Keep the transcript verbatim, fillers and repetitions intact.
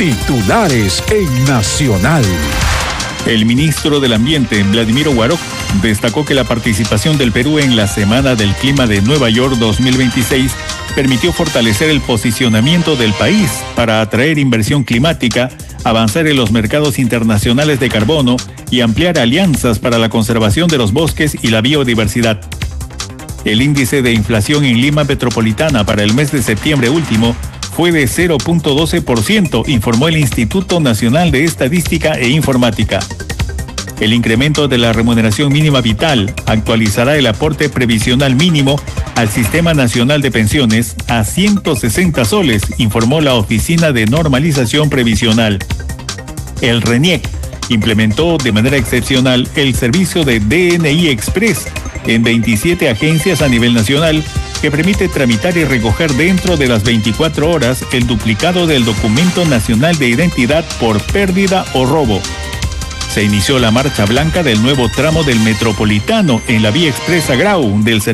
Titulares en Nacional. El ministro del Ambiente, Vladimiro Guaroc, destacó que la participación del Perú en la Semana del Clima de Nueva York dos mil veintiséis permitió fortalecer el posicionamiento del país para atraer inversión climática, avanzar en los mercados internacionales de carbono y ampliar alianzas para la conservación de los bosques y la biodiversidad. El índice de inflación en Lima Metropolitana para el mes de septiembre último fue de cero punto doce por ciento, informó el Instituto Nacional de Estadística e Informática. El incremento de la remuneración mínima vital actualizará el aporte previsional mínimo al Sistema Nacional de Pensiones a ciento sesenta soles, informó la Oficina de Normalización Previsional. El RENIEC implementó de manera excepcional el servicio de D N I Express en veintisiete agencias a nivel nacional, que permite tramitar y recoger dentro de las veinticuatro horas el duplicado del documento nacional de identidad por pérdida o robo. Se inició la marcha blanca del nuevo tramo del Metropolitano en la vía expresa Grau del